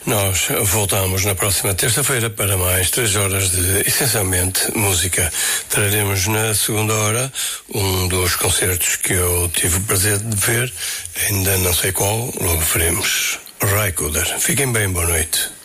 Nós voltamos na próxima terça-feira para mais 3 horas de, essencialmente, música. Traremos na segunda hora um dos concertos que eu tive o prazer de ver, ainda não sei qual, logo veremos. Raikuder. Fiquem bem, boa noite.